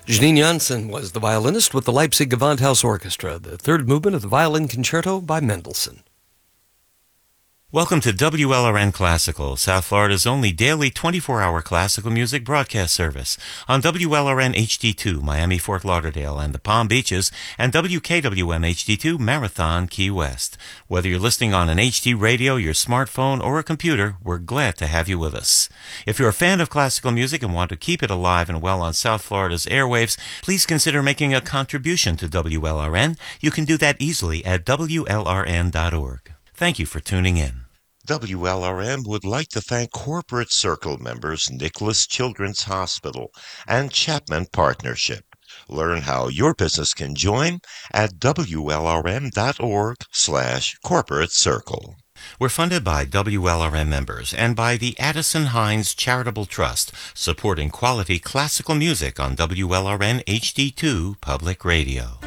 Janine Janssen was the violinist with the Leipzig Gewandhaus Orchestra, the third movement of the Violin Concerto by Mendelssohn. Welcome to WLRN Classical, South Florida's only daily 24-hour classical music broadcast service on WLRN HD2, Miami, Fort Lauderdale, and the Palm Beaches, and WKWM HD2, Marathon, Key West. Whether you're listening on an HD radio, your smartphone, or a computer, we're glad to have you with us. If you're a fan of classical music and want to keep it alive and well on South Florida's airwaves, please consider making a contribution to WLRN. You can do that easily at WLRN.org. Thank you for tuning in. WLRN would like to thank Corporate Circle members Nicholas Children's Hospital and Chapman Partnership. Learn how your business can join at WLRN.org/corporate circle. We're funded by WLRN members and by the Addison Hines Charitable Trust, supporting quality classical music on WLRN HD2 Public Radio.